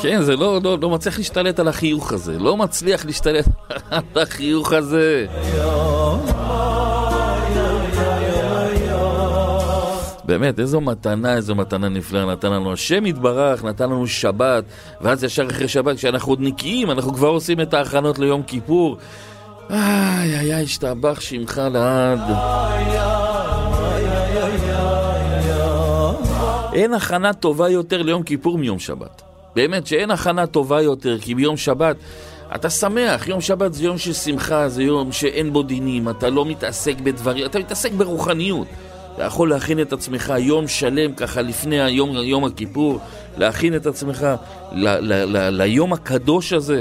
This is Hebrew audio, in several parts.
כן, זה לא מצליח להשתלט על החיוך הזה. לא מצליח להשתלט על החיוך הזה. באמת, איזו מתנה נפלאה נתן לנו. השם יתברך, נתן לנו שבת, ואז ישר אחרי שבת, כשאנחנו עוד נקיים, אנחנו כבר עושים את ההכנות ליום כיפור. איי, השתבח שמך לעד. אין הכנה טובה יותר ליום כיפור מיום שבת. באמת שאין הכנה טובה יותר, כי ביום שבת אתה שמח. יום שבת זה יום של שמחה, זה יום שאין בו דינים, אתה לא מתעסק בדברים, אתה מתעסק ברוחניות. אתה יכול להכין את עצמך יום שלם ככה לפני יום הכיפור, להכין את עצמך ליום הקדוש הזה.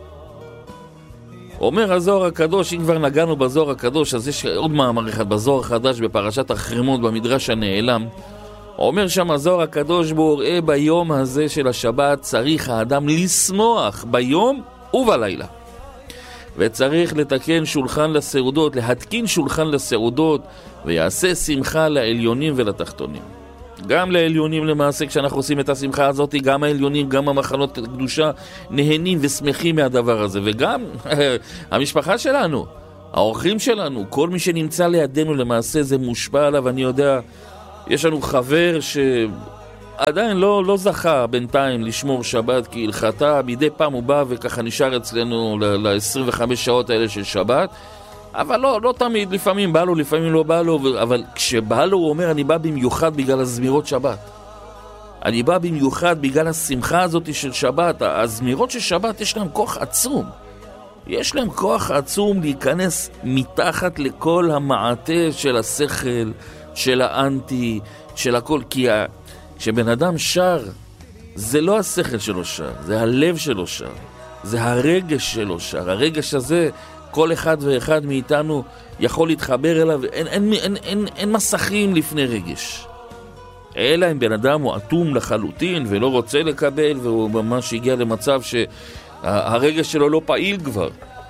אומר הזוהר הקדוש, אם כבר נגענו בזוהר הקדוש, אז יש עוד מאמר אחד בזוהר החדש בפרשת החרמות במדרש הנעלם. אומר שם הזוהר הקדוש בוראה ביום הזה של השבת צריך האדם לשמוח ביום ובלילה. וצריך לתקן שולחן לסעודות, להתקין שולחן לסעודות, ויעשה שמחה לעליונים ולתחתונים. גם לעליונים למעשה, כשאנחנו עושים את השמחה הזאת, גם העליונים, גם המחנות הקדושה נהנים ושמחים מהדבר הזה. וגם המשפחה שלנו, האורחים שלנו, כל מי שנמצא לידינו למעשה זה מושפע עליו. אני יודע, יש לנו חבר שעדיין לא זכה בינתיים לשמור שבת כהלכתה. מדי פעם הוא בא וככה נשאר אצלנו ל-25 שעות האלה של שבת, אבל לא תמיד, לפעמים בא לו, לפעמים לא בא לו, אבל כשבא לו הוא אומר, אני בא במיוחד בגלל הזמירות שבת. אני בא במיוחד בגלל השמחה הזאת של שבת. הזמירות של שבת יש להם כוח עצום. יש להם כוח עצום להיכנס מתחת לכל המעטה של השכל, של האנטי, של הכל. כי כשבן אדם שר, זה לא השכל שלו שר, זה הלב שלו שר, זה הרגש שלו שר. הרגש הזה, כל אחד ואחד מאיתנו יכול להתחבר אליו. אין מסכים לפני רגש. אלא אם בן אדם הוא אטום לחלוטין ולא רוצה לקבל, והוא ממש הגיע למצב שהרגש שלו לא פעיל כבר.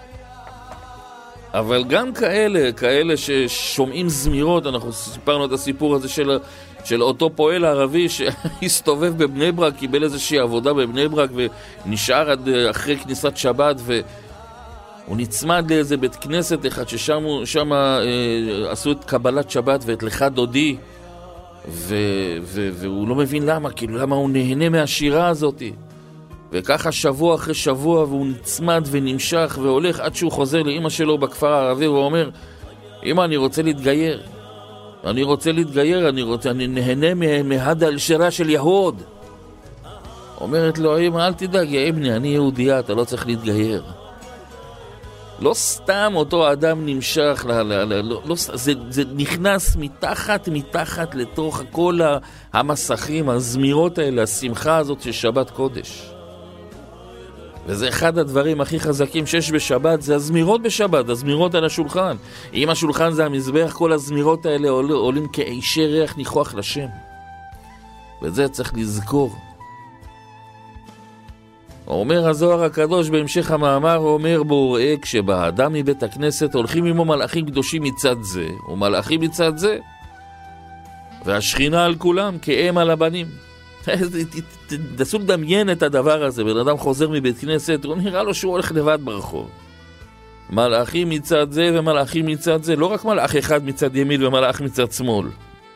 אבל גם כאלה ששומעים זמירות, אנחנו סיפרנו את הסיפור הזה של אותו פועל ערבי שהסתובב בבני ברק, קיבל איזושהי עבודה בבני ברק ונשאר עד אחרי כניסת שבת, והוא נצמד לאיזה בית כנסת אחד ששם עשו את קבלת שבת ואת לך דודי, והוא לא מבין למה, כאילו למה הוא נהנה מהשירה הזאת. וככה שבוע אחרי שבוע, והוא נצמד ונמשך והולך עד שהוא חוזר לאמא שלו בכפר הערבי, והוא אומר, אמא, אני רוצה להתגייר, אני נהנה מהדה אל-שירה של יהוד. אומרת לו, אמא, אל תדאג, יא אבני, אני יהודיה, אתה לא צריך להתגייר. לא סתם אותו אדם נמשך, זה נכנס מתחת לתוך כל המסכים, הזמירות האלה, השמחה הזאת של שבת קודש. וזה אחד הדברים הכי חזקים שיש בשבת, זה הזמירות בשבת, הזמירות על השולחן. אם השולחן זה המזבח, כל הזמירות האלה עולים כאישי ריח ניחוח לשם. וזה צריך לזכור. אומר הזוהר הקדוש בהמשך המאמר, הוא אומר בו, כשבאדם מבית הכנסת הולכים עמו מלאכים קדושים מצד זה ומלאכים מצד זה, והשכינה על כולם כאם על הבנים. תנסו לדמיין את הדבר הזה. בן אדם חוזר מבית כנסת, הוא נראה לו שהוא הולך לבד ברחוב. מלאכים מצד זה ומלאכים מצד זה, לא רק מלאך אחד מצד ימין ומלאך מצד שמאל,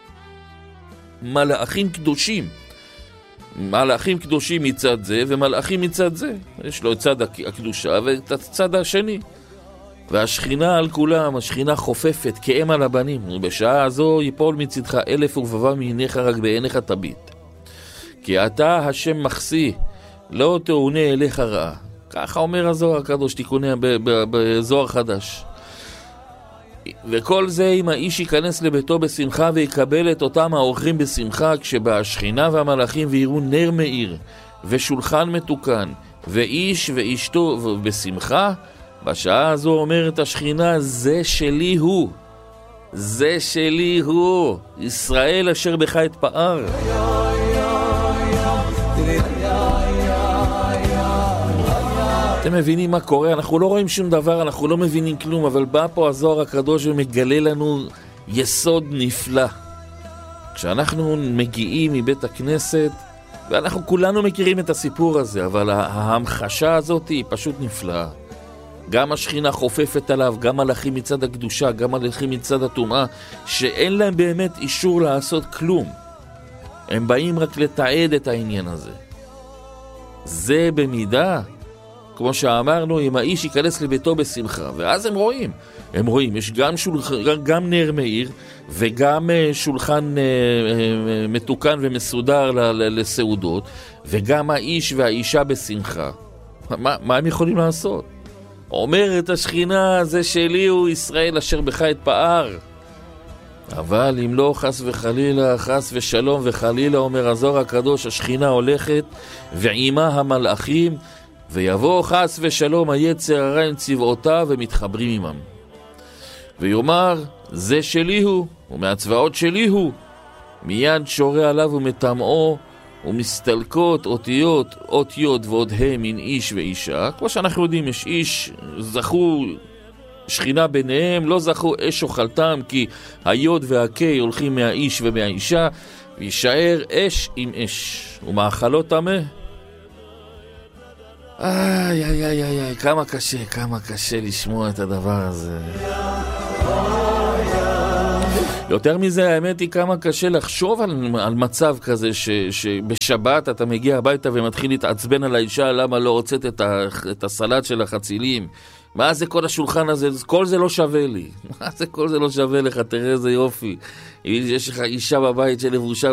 מלאכים קדושים. מלאכים קדושים מצד זה ומלאכים מצד זה. יש לו את צד הקדושה ואת הצד השני. והשכינה על כולם, השכינה חופפת כאם על הבנים. ובשעה הזו יפול מצדך 1000 ורבבה מעיניך, רק בעיניך תביט. כי אתה השם מחסי, לא תעונה אליך רעה. ככה אומר הזוהר הקדוש, תיקוני בזוהר חדש. וכל זה אם האיש ייכנס לביתו בשמחה ויקבל את אותם האורחים בשמחה, כשבשכינה והמלאכים ויראו נר מאיר ושולחן מתוקן ואיש ואשתו בשמחה, בשעה הזו אומרת השכינה, זה שלי הוא, זה שלי הוא, ישראל אשר בך אתפאר. אתם מבינים מה קורה? אנחנו לא רואים שום דבר, אנחנו לא מבינים כלום, אבל בא פה הזוהר הקדוש ומגלה לנו יסוד נפלא. כשאנחנו מגיעים מבית הכנסת, ואנחנו כולנו מכירים את הסיפור הזה, אבל ההמחשה הזאת היא פשוט נפלאה. גם השכינה חופפת עליו, גם מלאכים מצד הקדושה, גם מלאכים מצד הטומאה, שאין להם באמת אישור לעשות כלום. הם באים רק לתעד את העניין הזה. זה במידה, כמו שאמרנו, אם האיש ייכנס לביתו בשמחה, ואז הם רואים, יש גם נר מאיר, וגם שולחן מתוקן ומסודר לסעודות, וגם האיש והאישה בשמחה. מה הם יכולים לעשות? אומרת השכינה, זה שלי הוא ישראל אשר בך אתפאר. אבל אם לא, חס וחלילה, חס ושלום וחלילה, אומר הזוהר הקדוש, השכינה הולכת ועימה המלאכים, ויבוא חס ושלום היצר הרע עם צבאותיו ומתחברים עמם. ויאמר, זה שלי הוא, ומהצבאות שלי הוא. מיד שורה עליו ומטמאו, ומסתלקות אות יוד ועוד ה' מן איש ואישה. כמו שאנחנו יודעים, יש איש, זכו שכינה ביניהם, לא זכו אש אוכלתם, כי היוד והקי הולכים מהאיש ומהאישה, וישאר אש עם אש, ומאכלות טמא. איי, כמה קשה לשמוע את הדבר הזה. יותר מזה, האמת היא כמה קשה לחשוב על מצב כזה שבשבת אתה מגיע הביתה ומתחיל להתעצבן על האישה למה לא הוצאת את הסלט של החצילים. מה זה כל השולחן הזה? כל זה לא שווה לי. מה זה כל זה לא שווה לך? תראה איזה יופי. יש לך אישה בבית שלבושה